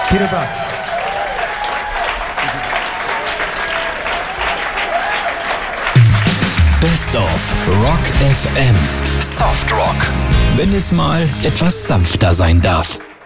Peter Buck. Best of Rock FM. Soft Rock. Wenn es mal etwas sanfter sein darf.